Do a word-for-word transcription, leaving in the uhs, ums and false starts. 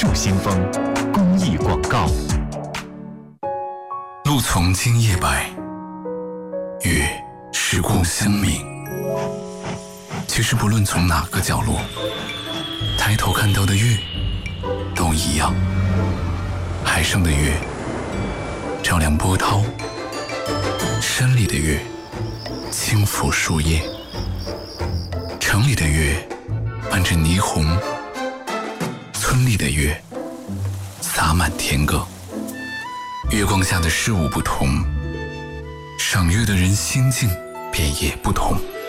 树新风公益广告。 路从今夜白，月是故乡明。其实不论从哪个角落，抬头看到的月都一样。海上的月照亮波涛，山里的月轻抚树叶，城里的月伴着霓虹，村里的月洒满天歌。月光下的事物不同，赏月的人心境便也不同。